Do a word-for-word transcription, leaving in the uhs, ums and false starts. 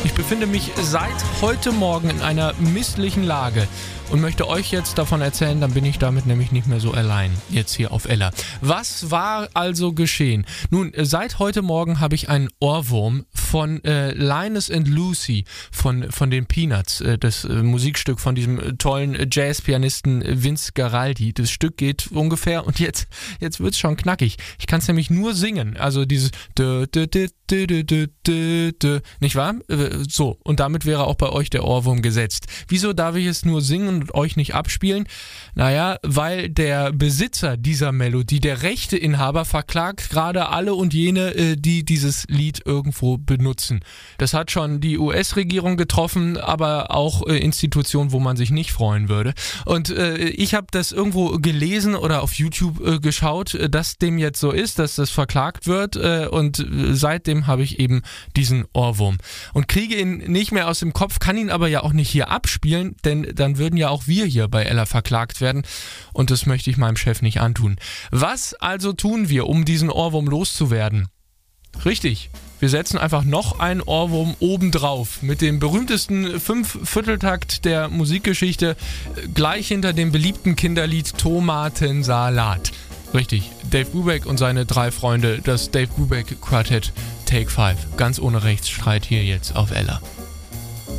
Ich befinde mich seit heute Morgen in einer misslichen Lage und möchte euch jetzt davon erzählen, dann bin ich damit nämlich nicht mehr so allein, jetzt hier auf Ella. Was war also geschehen? Nun, seit heute Morgen habe ich einen Ohrwurm von äh, Linus and Lucy von, von den Peanuts, äh, das äh, Musikstück von diesem äh, tollen äh, Jazzpianisten äh, Vince Guaraldi. Das Stück geht ungefähr, und jetzt, jetzt wird's schon knackig. Ich kann es nämlich nur singen, also dieses dö, dö, dö, dö, dö, dö, dö, dö. Nicht wahr? Äh, so, und damit wäre auch bei euch der Ohrwurm gesetzt. Wieso darf ich es nur singen und euch nicht abspielen? Naja, weil der Besitzer dieser Melodie, der Rechteinhaber, verklagt gerade alle und jene, äh, die dieses Lied irgendwo benutzen. Das hat schon die U S-Regierung getroffen, aber auch äh, Institutionen, wo man sich nicht freuen würde. Und äh, ich habe das irgendwo gelesen oder auf YouTube äh, geschaut, äh, dass dem jetzt so ist, dass das verklagt wird, äh, und äh, seitdem habe ich eben diesen Ohrwurm und kriege ihn nicht mehr aus dem Kopf, kann ihn aber ja auch nicht hier abspielen, denn dann würden ja auch wir hier bei Ella verklagt werden, und das möchte ich meinem Chef nicht antun. Was also tun wir, um diesen Ohrwurm loszuwerden? Richtig, wir setzen einfach noch einen Ohrwurm obendrauf mit dem berühmtesten Fünf-Vierteltakt der Musikgeschichte, gleich hinter dem beliebten Kinderlied Tomatensalat. Richtig, Dave Brubeck und seine drei Freunde, das Dave Brubeck Quartett Take Five. Ganz ohne Rechtsstreit hier jetzt auf Ella.